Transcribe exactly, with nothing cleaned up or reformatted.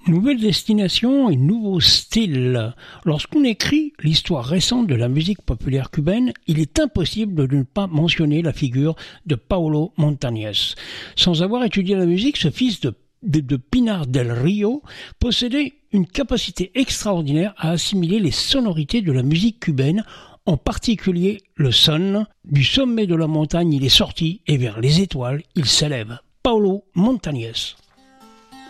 Nouvelle destination et nouveau style. Lorsqu'on écrit l'histoire récente de la musique populaire cubaine, il est impossible de ne pas mentionner la figure de Paulo Montañez. Sans avoir étudié la musique, ce fils de, de, de Pinar del Río possédait une capacité extraordinaire à assimiler les sonorités de la musique cubaine, en particulier le son. Du sommet de la montagne, il est sorti et vers les étoiles, il s'élève. Paulo Montañez.